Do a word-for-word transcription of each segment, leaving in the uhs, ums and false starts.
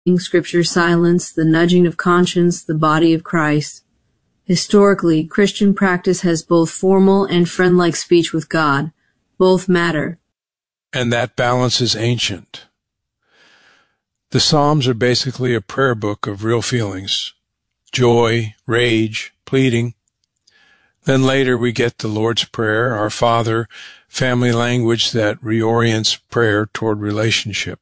Scripture silence, the nudging of conscience, the body of Christ. Historically, Christian practice has both formal and friend-like speech with God. Both matter. And that balance is ancient. The Psalms are basically a prayer book of real feelings: joy, rage, pleading. Then later we get the Lord's Prayer, Our Father, family language that reorients prayer toward relationship.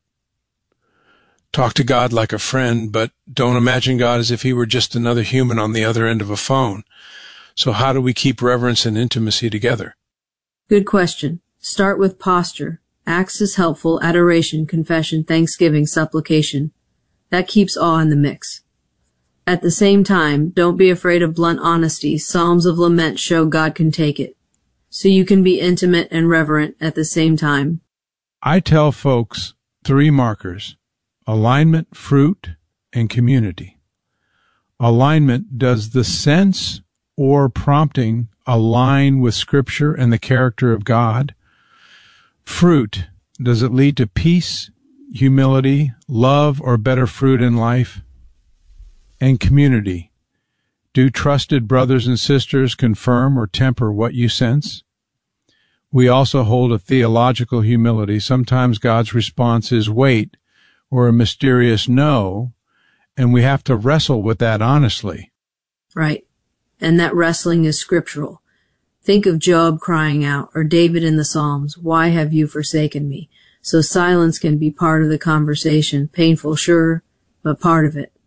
Talk to God like a friend, but don't imagine God as if he were just another human on the other end of a phone. So how do we keep reverence and intimacy together? Good question. Start with posture. Acts is helpful, adoration, confession, thanksgiving, supplication. That keeps awe in the mix. At the same time, don't be afraid of blunt honesty. Psalms of lament show God can take it. So you can be intimate and reverent at the same time. I tell folks three markers: alignment, fruit, and community. Alignment: does the sense or prompting align with Scripture and the character of God? Fruit: does it lead to peace, humility, love, or better fruit in life? And community: do trusted brothers and sisters confirm or temper what you sense? We also hold a theological humility. Sometimes God's response is wait or a mysterious no, and we have to wrestle with that honestly. Right. And that wrestling is scriptural. Think of Job crying out, or David in the Psalms, "Why have you forsaken me?" So silence can be part of the conversation. Painful, sure, but part of it.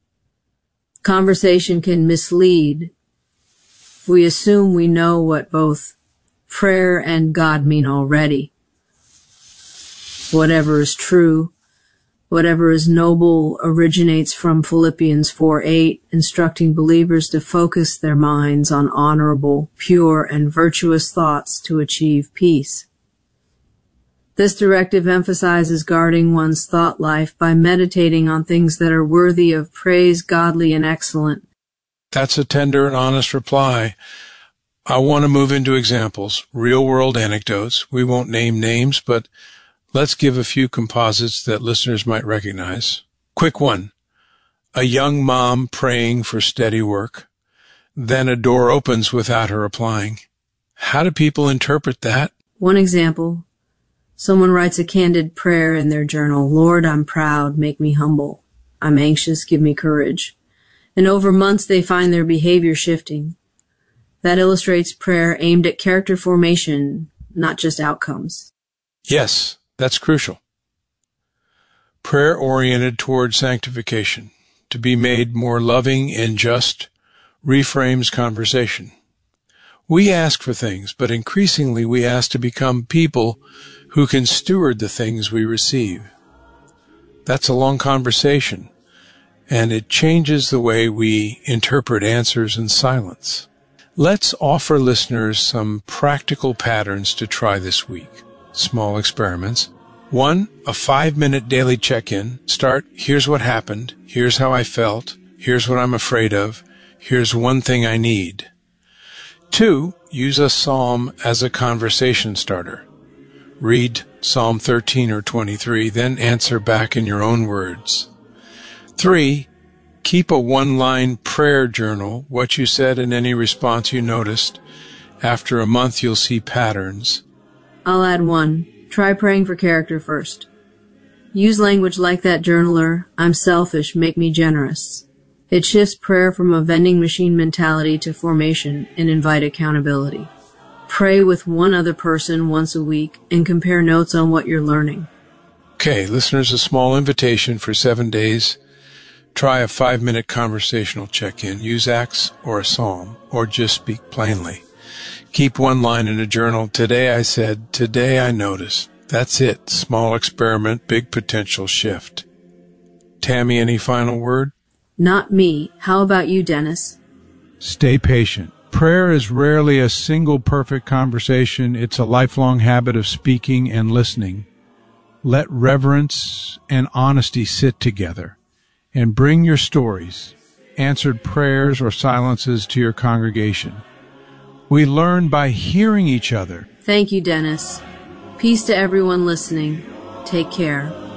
Conversation can mislead. We assume we know what both prayer and God mean already. Whatever is true, whatever is noble originates from Philippians four eight, instructing believers to focus their minds on honorable, pure, and virtuous thoughts to achieve peace. This directive emphasizes guarding one's thought life by meditating on things that are worthy of praise, godly, and excellent. That's a tender and honest reply. I want to move into examples, real-world anecdotes. We won't name names, but let's give a few composites that listeners might recognize. Quick one. A young mom praying for steady work. Then a door opens without her applying. How do people interpret that? One example. Someone writes a candid prayer in their journal. Lord, I'm proud, make me humble. I'm anxious, give me courage. And over months they find their behavior shifting. That illustrates prayer aimed at character formation, not just outcomes. Yes, that's crucial. Prayer oriented toward sanctification, to be made more loving and just, reframes conversation. We ask for things, but increasingly we ask to become people who can steward the things we receive. That's a long conversation, and it changes the way we interpret answers and silence. Let's offer listeners some practical patterns to try this week. Small experiments. One, a five-minute daily check-in. Start, here's what happened, here's how I felt, here's what I'm afraid of, here's one thing I need. Two, use a psalm as a conversation starter. Read Psalm thirteen or twenty-three, then answer back in your own words. Three, keep a one-line prayer journal, what you said and any response you noticed. After a month, you'll see patterns. I'll add one. Try praying for character first. Use language like that journaler, I'm selfish, make me generous. It shifts prayer from a vending machine mentality to formation and invite accountability. Pray with one other person once a week and compare notes on what you're learning. Okay, listeners, a small invitation for seven days. Try a five-minute conversational check-in. Use Acts or a psalm, or just speak plainly. Keep one line in a journal. Today I said, today I noticed. That's it. Small experiment, big potential shift. Tammy, any final word? Not me. How about you, Dennis? Stay patient. Prayer is rarely a single perfect conversation. It's a lifelong habit of speaking and listening. Let reverence and honesty sit together, and bring your stories, answered prayers or silences to your congregation. We learn by hearing each other. Thank you, Dennis. Peace to everyone listening. Take care.